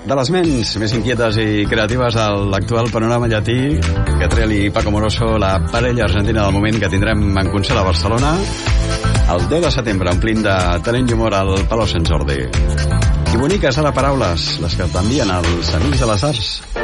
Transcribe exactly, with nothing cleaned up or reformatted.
de les ments més inquietes i creatives a l'actual panorama llatí, Catriel i Paco Moroso, la parella argentina del moment que tindrem en concert a Barcelona el deu de setembre, omplint de talent i humor al Palau Sant Jordi. I boniques ara paraules, les que t'envien els amics de les arts.